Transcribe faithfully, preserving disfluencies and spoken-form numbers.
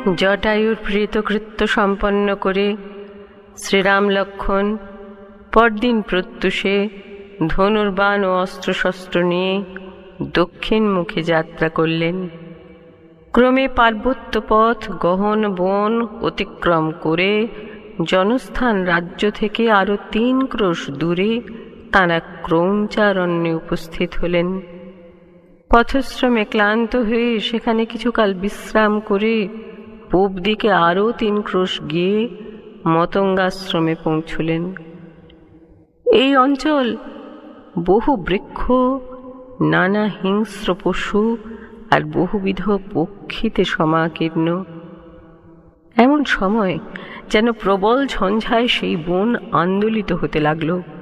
জটায়ুর প্রেতকৃত্য সম্পন্ন করে শ্রীরাম লক্ষ্মণ পরদিন প্রত্যুষে ধনুর্বাণ ও অস্ত্রশস্ত্র নিয়ে দক্ষিণ মুখে যাত্রা করলেন। ক্রমে পার্বত্য পথ গহন বন অতিক্রম করে জনস্থান রাজ্য থেকে আরো তিন ক্রোশ দূরে তাঁরা ক্রৌঞ্চারণ্যে উপস্থিত হলেন। পথশ্রমে ক্লান্ত হয়ে সেখানে কিছুকাল বিশ্রাম করে পূব দিকে আরও তিন ক্রোশ গিয়ে মতঙ্গাশ্রমে পৌঁছলেন। এই অঞ্চল বহু বৃক্ষ, নানা হিংস্র পশু আর বহুবিধ পক্ষীতে সমাকীর্ণ। এমন সময় যেন প্রবল ঝঞ্ঝায় সেই বন আন্দোলিত হতে লাগলো।